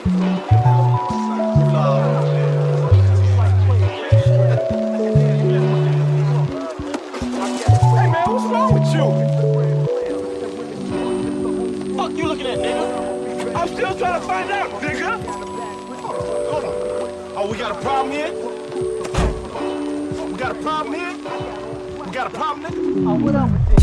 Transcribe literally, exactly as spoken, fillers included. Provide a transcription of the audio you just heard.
Fuck you looking at, nigga? I'm still trying to find out, nigga. Hold on, hold on. Oh, we got a problem here? We got a problem here? We got a problem, nigga? Oh, what up with this?